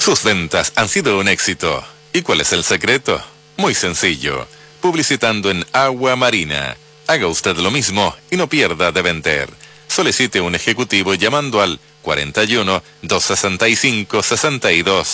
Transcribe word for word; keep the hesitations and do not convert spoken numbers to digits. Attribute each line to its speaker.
Speaker 1: Sus ventas han sido un éxito. ¿Y cuál es el secreto? Muy sencillo. Publicitando en Agua Marina. Haga usted lo mismo y no pierda de vender. Solicite un ejecutivo llamando al cuarenta y uno, doscientos sesenta y cinco, sesenta y dos